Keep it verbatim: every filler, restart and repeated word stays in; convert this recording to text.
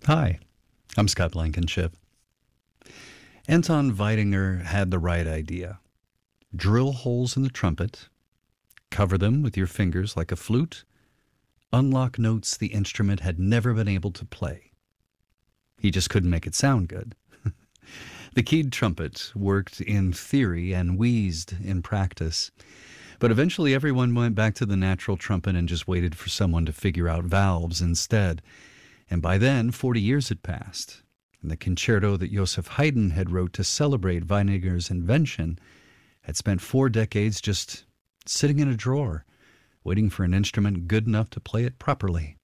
Hi, I'm Scott Blankenship. Anton Weidinger had the right idea. Drill holes in the trumpet, cover them with your fingers like a flute, unlock notes the instrument had never been able to play. He just couldn't make it sound good. The keyed trumpet worked in theory and wheezed in practice. But eventually everyone went back to the natural trumpet and just waited for someone to figure out valves instead. And by then, forty years had passed, and the concerto that Joseph Haydn had wrote to celebrate Weidinger's invention had spent four decades just sitting in a drawer, waiting for an instrument good enough to play it properly.